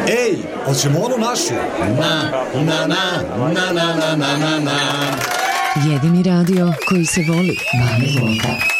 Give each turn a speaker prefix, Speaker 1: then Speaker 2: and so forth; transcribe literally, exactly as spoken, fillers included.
Speaker 1: Ej, hoćemo onu našu? Na, na, na, na, na, na, na, na, na.
Speaker 2: Jedini radio koji se voli. Bane Vota.